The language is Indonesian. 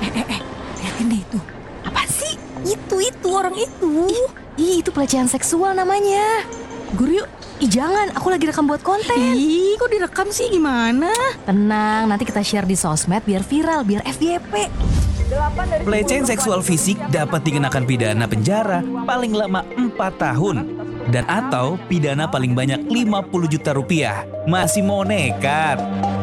Liatin deh itu. Apa sih? Itu orang itu. Itu pelecehan seksual namanya. Guru yuk. Jangan, aku lagi rekam buat konten. Kok direkam sih gimana? Tenang, nanti kita share di sosmed biar viral, biar FYP. Pelecehan seksual fisik dapat dikenakan pidana penjara paling lama 4 tahun dan atau pidana paling banyak 50 juta rupiah. Masih mau nekat?